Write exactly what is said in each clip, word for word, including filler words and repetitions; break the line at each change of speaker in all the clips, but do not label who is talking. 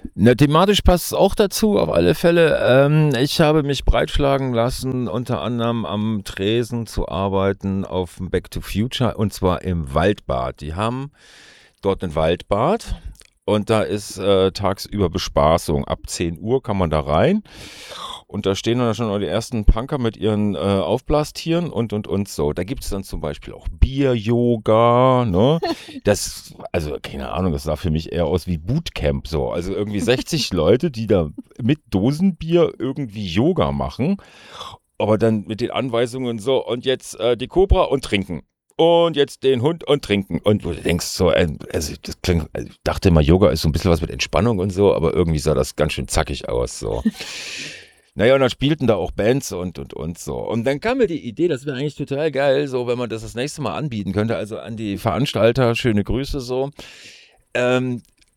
Na, thematisch passt es auch dazu, auf alle Fälle. Ähm, ich habe mich breitschlagen lassen, unter anderem am Tresen zu arbeiten auf dem Back to Future und zwar im Waldbad. Die haben dort ein Waldbad und da ist äh, tagsüber Bespaßung. Ab zehn Uhr kann man da rein und da stehen dann schon die ersten Punker mit ihren äh, Aufblastieren und und und so. Da gibt es dann zum Beispiel auch Bier-Yoga, ne? Das, also keine Ahnung, das sah für mich eher aus wie Bootcamp so. Also irgendwie sechzig Leute, die da mit Dosenbier irgendwie Yoga machen, aber dann mit den Anweisungen so und jetzt äh, die Cobra und trinken. Und jetzt den Hund und trinken. Und du denkst so, äh, also das klingt, also ich dachte immer, Yoga ist so ein bisschen was mit Entspannung und so, aber irgendwie sah das ganz schön zackig aus. So. Naja, und dann spielten da auch Bands und und und so. Und dann kam mir die Idee, das wäre eigentlich total geil, so wenn man das das nächste Mal anbieten könnte. Also an die Veranstalter, schöne Grüße so. Ähm,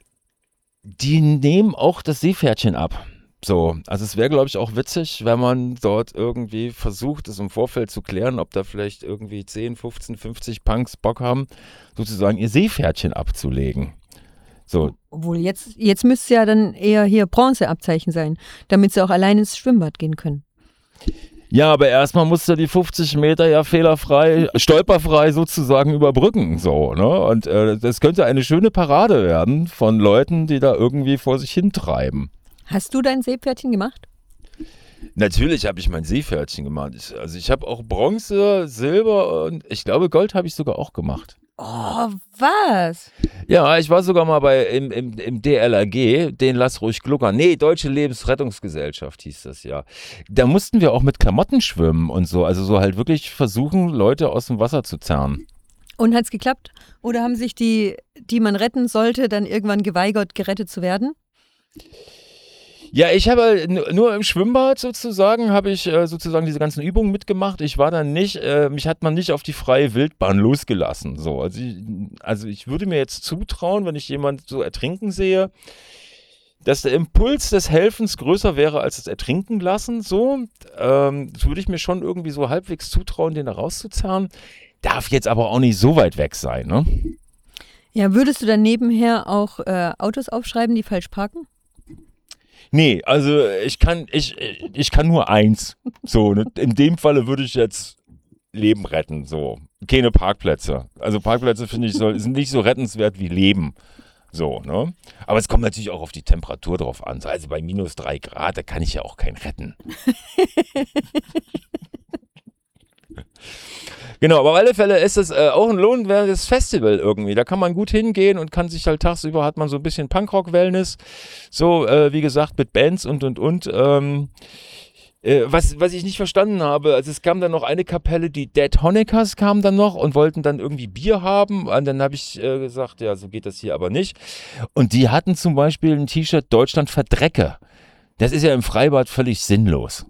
Die nehmen auch das Seepferdchen ab. So, also es wäre, glaube ich, auch witzig, wenn man dort irgendwie versucht, es im Vorfeld zu klären, ob da vielleicht irgendwie zehn, fünfzehn, fünfzig Punks Bock haben, sozusagen ihr Seepferdchen abzulegen. So,
Obwohl, jetzt, jetzt müsste es ja dann eher hier Bronzeabzeichen sein, damit sie auch allein ins Schwimmbad gehen können.
ja, aber erstmal musst du die fünfzig Meter ja fehlerfrei, stolperfrei sozusagen überbrücken. So, ne? Und äh, das könnte eine schöne Parade werden von Leuten, die da irgendwie vor sich hintreiben.
Hast du dein Seepferdchen gemacht?
Natürlich habe ich mein Seepferdchen gemacht. Ich, also ich habe auch Bronze, Silber und ich glaube Gold habe ich sogar auch gemacht.
Oh, was?
Ja, ich war sogar mal bei im, im, im D L R G, den Lass ruhig gluckern. Nee, Deutsche Lebensrettungsgesellschaft hieß das ja. Da mussten wir auch mit Klamotten schwimmen und so. Also so halt wirklich versuchen, Leute aus dem Wasser zu zerren.
Und hat's geklappt? Oder haben sich die, die man retten sollte, dann irgendwann geweigert, gerettet zu werden?
Ja, ich habe halt nu- nur im Schwimmbad sozusagen, habe ich äh, sozusagen diese ganzen Übungen mitgemacht. Ich war dann nicht, äh, mich hat man nicht auf die freie Wildbahn losgelassen. So, also ich, also ich würde mir jetzt zutrauen, wenn ich jemanden so ertrinken sehe, dass der Impuls des Helfens größer wäre als das Ertrinken lassen. So, ähm, das würde ich mir schon irgendwie so halbwegs zutrauen, den da rauszuzerren. Darf jetzt aber auch nicht so weit weg sein, ne?
Ja, würdest du dann nebenher auch äh, Autos aufschreiben, die falsch parken?
Nee, also ich kann, ich, ich kann nur eins. So, ne? In dem Falle würde ich jetzt Leben retten. So. Keine Parkplätze. Also Parkplätze finde ich soll, sind nicht so rettenswert wie Leben. So, ne? Aber es kommt natürlich auch auf die Temperatur drauf an. Also bei minus drei Grad, da kann ich ja auch keinen retten. Genau, aber auf alle Fälle ist es äh, auch ein lohnenswertes Festival irgendwie. Da kann man gut hingehen und kann sich halt tagsüber, hat man so ein bisschen Punkrock-Wellness. So, äh, wie gesagt, mit Bands und und und. Ähm, äh, was, was ich nicht verstanden habe, also es kam dann noch eine Kapelle, die Dead Honeckers kam dann noch und wollten dann irgendwie Bier haben. Und dann habe ich äh, gesagt, ja, so geht das hier aber nicht. Und die hatten zum Beispiel ein T-Shirt Deutschland verdrecke. Das ist ja im Freibad völlig sinnlos.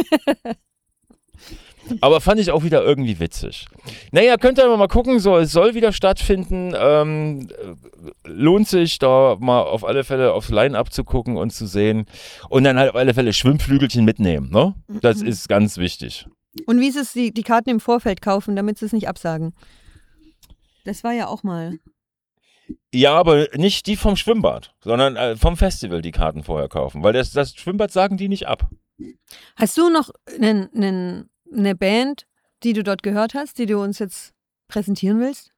Aber fand ich auch wieder irgendwie witzig. Naja, könnt ihr mal gucken, so, es soll wieder stattfinden. Ähm, äh, lohnt sich, da mal auf alle Fälle aufs Line-Up zu gucken und zu sehen. Und dann halt auf alle Fälle Schwimmflügelchen mitnehmen, ne? Das ist ganz wichtig.
Und wie ist es, die, die Karten im Vorfeld kaufen, damit sie es nicht absagen? Das war ja auch mal.
Ja, aber nicht die vom Schwimmbad, sondern äh, vom Festival die Karten vorher kaufen. Weil das, das Schwimmbad sagen die nicht ab.
Hast du noch einen, einen, eine Band, die du dort gehört hast, die du uns jetzt präsentieren willst?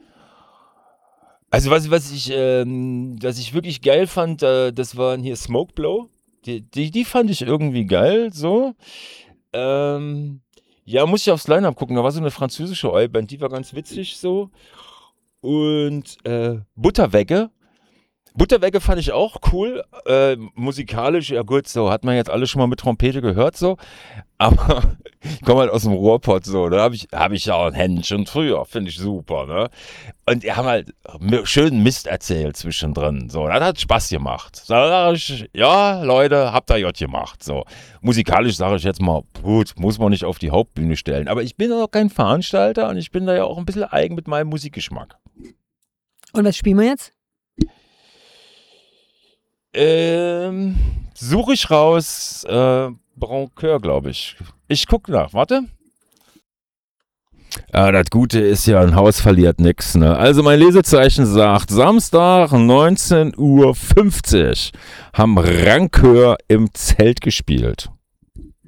Also was, was ich, ähm, was ich wirklich geil fand, äh, das waren hier Smoke Blow. Die, die, die fand ich irgendwie geil, so. Ähm, ja, muss ich aufs Line-Up gucken. Da war so eine französische Oi-Band, die war ganz witzig so. Und äh, Butterwegge. Butterwegge fand ich auch cool. Äh, musikalisch, ja gut, so hat man jetzt alles schon mal mit Trompete gehört, so. Aber ich komme halt aus dem Ruhrpott, so. Da habe ich, hab ich ja auch ein Händchen früher, finde ich super, ne? Und die haben halt mi- schön Mist erzählt zwischendrin, so. Das hat Spaß gemacht. Da sag ich, ja, Leute, habt ihr J gemacht, so. Musikalisch sage ich jetzt mal, gut, muss man nicht auf die Hauptbühne stellen. Aber ich bin auch kein Veranstalter und ich bin da ja auch ein bisschen eigen mit meinem Musikgeschmack.
Und was spielen wir jetzt?
Ähm, suche ich raus, äh, Broncoeur, glaube ich. Ich gucke nach, warte. Ja, das Gute ist ja, ein Haus verliert nichts. Ne? Also mein Lesezeichen sagt, Samstag neunzehn Uhr fünfzig haben Rancœur im Zelt gespielt.